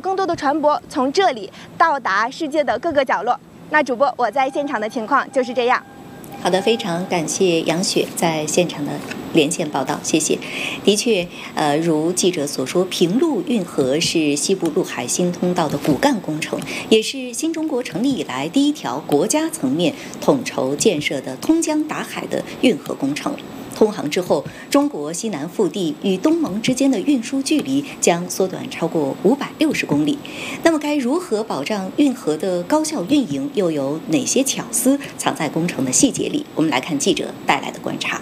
更多的船舶从这里到达世界的各个角落。那主播，我在现场的情况就是这样。 好的，非常感谢杨雪在现场的连线报道，谢谢。的确，如记者所说，平陆运河是西部陆海新通道的骨干工程，也是新中国成立以来第一条国家层面统筹建设的通江达海的运河工程。通航之后，中国西南腹地与东盟之间的运输距离将缩短超过560公里。那么，该如何保障运河的高效运营？又有哪些巧思藏在工程的细节里？我们来看记者带来的观察。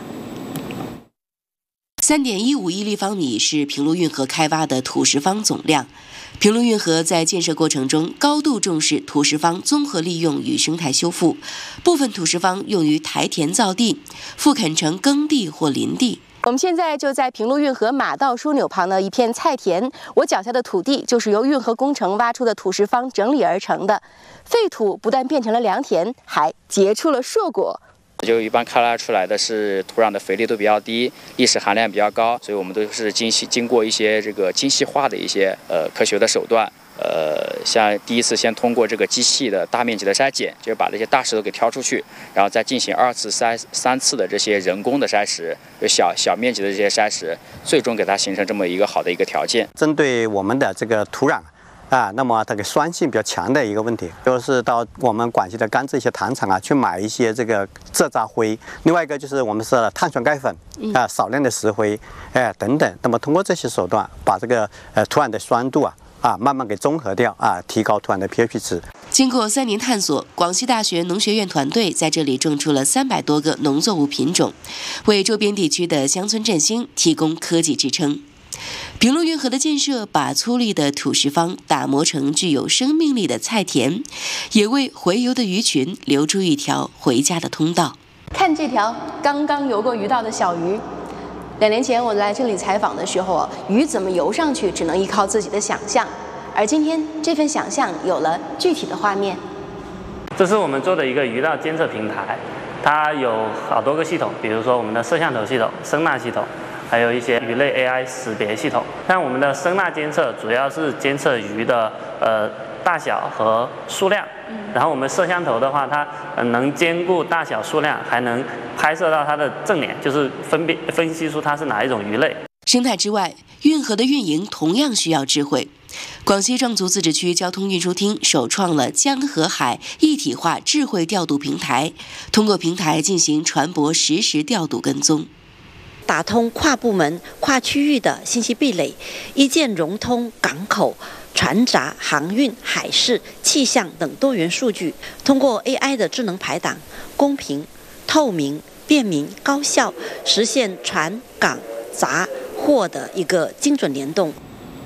3.15亿立方米是平陆运河开挖的土石方总量。平陆运河在建设过程中高度重视土石方综合利用与生态修复，部分土石方用于台田造地，复垦成耕地或林地。 我们现在就在平陆运河马道枢纽旁的一片菜田，我脚下的土地就是由运河工程挖出的土石方整理而成的。废土不但变成了良田，还结出了硕果。 就一般开挖出来的是土壤的肥力度比较低，砾石含量比较高，所以我们都是经过一些这个精细化的一些科学的手段。像第一次先通过这个机器的大面积的筛检，就把这些大石头给挑出去，然后再进行2次、3次的这些人工的筛石，就小面积的这些筛石，最终给它形成这么一个好的一个条件。 针对我们的这个土壤那么它的酸性比较强的一个问题，就是到我们广西的甘蔗一些糖厂去买一些这个蔗渣灰，另外一个就是我们是碳酸钙粉少量的石灰等等。那么通过这些手段，把这个土壤的酸度慢慢给中和掉提高土壤的 pH 值。 经过3年探索，广西大学农学院团队在这里种出了300多个农作物品种，为周边地区的乡村振兴提供科技支撑。平陆运河的建设把粗粝的土石方打磨成具有生命力的菜田，也为洄游的鱼群留出一条回家的通道。 看这条刚刚游过鱼道的小鱼。2年前我来这里采访的时候，鱼怎么游上去只能依靠自己的想象，而今天这份想象有了具体的画面。 这是我们做的一个鱼道监测平台，它有好多个系统，比如说我们的摄像头系统、声呐系统，还有一些鱼类 AI 识别系统。像我们的声呐监测主要是监测鱼的大小和数量，然后我们摄像头的话，它能兼顾大小数量，还能拍摄到它的正脸，就是分析出它是哪一种鱼类。 生态之外，运河的运营同样需要智慧。广西壮族自治区交通运输厅首创了江河海一体化智慧调度平台，通过平台进行船舶实时调度跟踪， 打通跨部门、跨区域的信息壁垒，一键融通港口、船闸、航运、海事、气象等多元数据，通过 AI 的智能排档，公平、透明、便民、高效，实现船、港、闸、货的一个精准联动。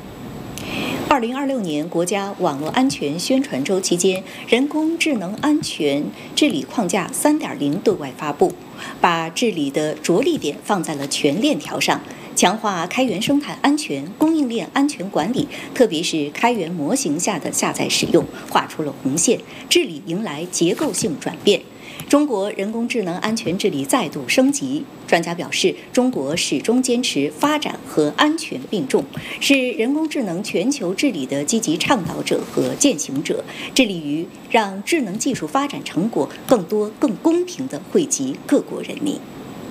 2026年国家网络安全宣传周期间，人工智能安全治理框架 3.0 对外发布，把治理的着力点放在了全链条上，强化开源生态安全、供应链安全管理，特别是开源模型下的下载使用，画出了红线，治理迎来结构性转变。中国人工智能安全治理再度升级。专家表示，中国始终坚持发展和安全并重，是人工智能全球治理的积极倡导者和践行者，致力于让智能技术发展成果更多、更公平地惠及各国人民。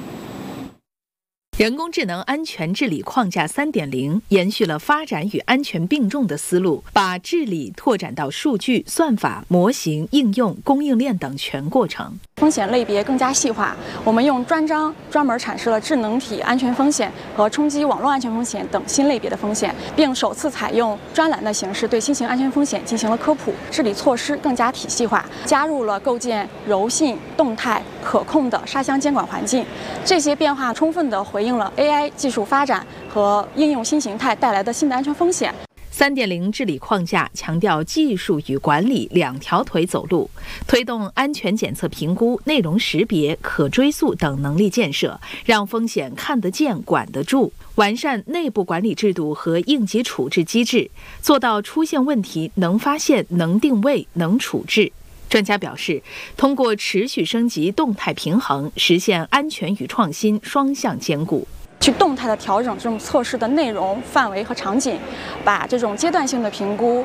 人工智能安全治理框架 3.0 延续了发展与安全并重的思路，把治理拓展到数据、算法、模型、应用、供应链等全过程。 风险类别更加细化，我们用专章专门阐释了智能体安全风险和冲击网络安全风险等新类别的风险，并首次采用专栏的形式对新型安全风险进行了科普。治理措施更加体系化，加入了构建柔性、动态、可控的沙箱监管环境。这些变化充分地回应了 AI 技术发展和应用新形态带来的新的安全风险。 3.0 治理框架强调技术与管理两条腿走路，推动安全检测评估、内容识别、可追溯等能力建设，让风险看得见、管得住，完善内部管理制度和应急处置机制，做到出现问题能发现、能定位、能处置。专家表示，通过持续升级动态平衡，实现安全与创新双向兼顾。 去动态的调整这种测试的内容、范围和场景，把这种阶段性的评估